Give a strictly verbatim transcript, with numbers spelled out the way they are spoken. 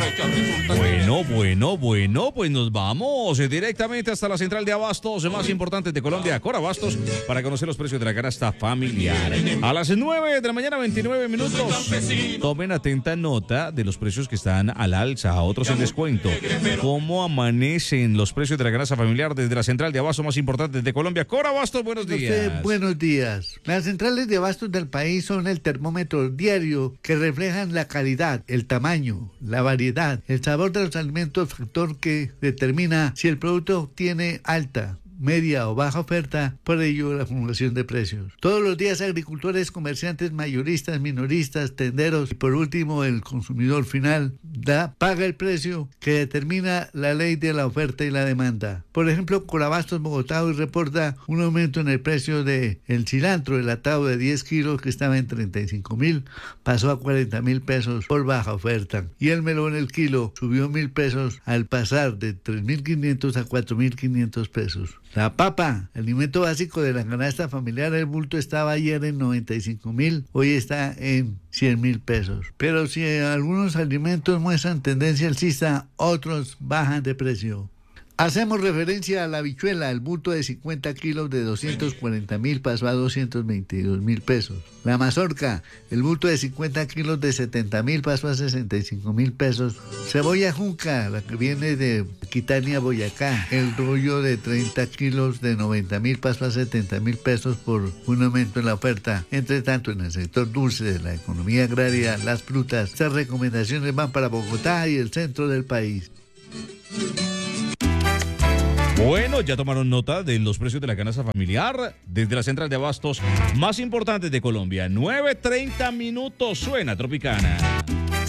Bueno, bueno, bueno, pues nos vamos directamente hasta la central de abastos más importante de Colombia, Corabastos, para conocer los precios de la canasta familiar. A las nueve de la mañana, veintinueve minutos. Tomen atenta nota de los precios que están al alza, otros en descuento. ¿Cómo amanecen los precios de la canasta familiar desde la central de abastos más importante de Colombia? Corabastos, buenos días. Usted, buenos días. Las centrales de abastos del país son el termómetro diario que reflejan la calidad, el tamaño, la variedad, el sabor de los alimentos, factor que determina si el producto tiene alta, media o baja oferta, por ello la formulación de precios. Todos los días agricultores, comerciantes, mayoristas, minoristas, tenderos y por último el consumidor final da, paga el precio que determina la ley de la oferta y la demanda. Por ejemplo, Corabastos Bogotá hoy reporta un aumento en el precio de el cilantro, el atado de diez kilos que estaba en treinta y cinco mil, pasó a cuarenta mil pesos por baja oferta. Y el melón el kilo subió mil pesos al pasar de tres mil quinientos a cuatro mil quinientos pesos. La papa, alimento básico de la canasta familiar, el bulto estaba ayer en noventa y cinco mil, hoy está en cien mil pesos. Pero si algunos alimentos muestran tendencia alcista, otros bajan de precio. Hacemos referencia a la habichuela, el bulto de cincuenta kilos de doscientos cuarenta mil pasó a doscientos veintidós mil pesos. La mazorca, el bulto de cincuenta kilos de setenta mil pasó a sesenta y cinco mil pesos. Cebolla junca, la que viene de Quitania, Boyacá, el rollo de treinta kilos de noventa mil pasó a setenta mil pesos por un aumento en la oferta. Entre tanto, en el sector dulce de la economía agraria, las frutas, estas recomendaciones van para Bogotá y el centro del país. Bueno, ya tomaron nota de los precios de la canasta familiar desde la central de abastos más importante de Colombia. nueve treinta minutos, suena Tropicana.